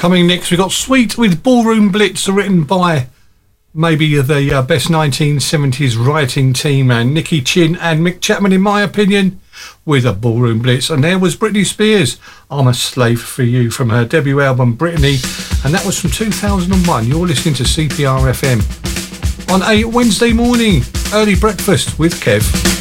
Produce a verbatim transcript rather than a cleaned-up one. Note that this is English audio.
Coming next, we've got Sweet with Ballroom Blitz, written by maybe the uh, best nineteen seventies writing team, and Nicky Chin and Mick Chapman, in my opinion, with a Ballroom Blitz. And there was Britney Spears, I'm a Slave for You, from her debut album Brittany, and that was from two thousand one. You're listening to C P R F M on a Wednesday morning, early breakfast with Kev.